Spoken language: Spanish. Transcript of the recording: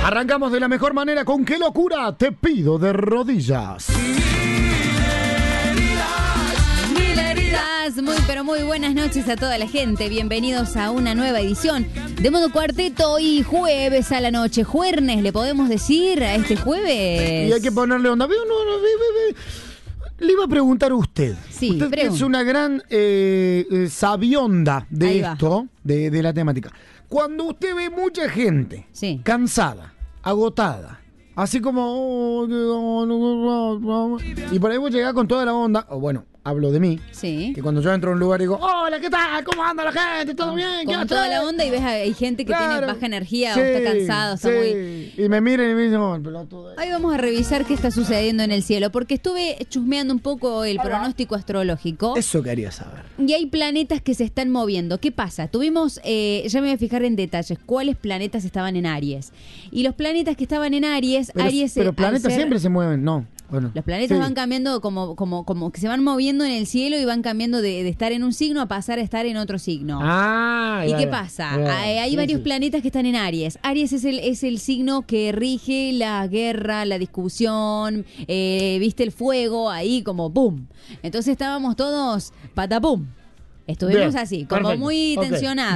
Arrancamos de la mejor manera con Qué locura, te pido de rodillas. Muy pero muy buenas noches a toda la gente. Bienvenidos a una nueva edición de Modo Cuarteto y jueves a la noche. Juernes, le podemos decir a este jueves. Y hay que ponerle onda. Le iba a preguntar a usted. Sí, usted que es una gran sabionda de esto, de la temática. Cuando usted ve mucha gente cansada, agotada, así como... y por ahí vos llegás con toda la onda, o bueno, hablo de mí, que cuando yo entro a un lugar digo, hola, ¿qué tal? ¿Cómo anda la gente? ¿Todo bien? Con toda la onda y ves hay gente que tiene baja energía o está cansado, está muy... Y me miran y me dicen, oh, pelotudo. Hoy vamos a revisar qué está sucediendo en el cielo, porque estuve chusmeando un poco el pronóstico astrológico. Eso quería saber. Y hay planetas que se están moviendo. ¿Qué pasa? Tuvimos, ya me voy a fijar en detalles, cuáles planetas estaban en Aries. Y los planetas que estaban en Aries... Pero planetas siempre se mueven, ¿no? Bueno, los planetas van cambiando como que se van moviendo en el cielo y van cambiando de estar en un signo a pasar a estar en otro signo. ¿Y qué pasa? Hay varios planetas que están en Aries. Aries es el signo que rige la guerra, la discusión, viste el fuego ahí como ¡pum! Entonces estábamos todos patapum. Estuvimos así, como muy tensionados.